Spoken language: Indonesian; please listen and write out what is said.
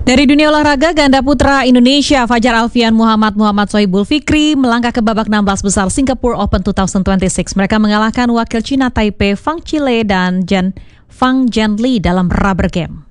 Dari dunia olahraga, ganda putra Indonesia Fajar Alfian Muhammad Sohibul Fikri melangkah ke babak 16 besar Singapore Open 2026. Mereka mengalahkan wakil Cina Taipei Fang Chile dan Fang Jianli dalam rubber game.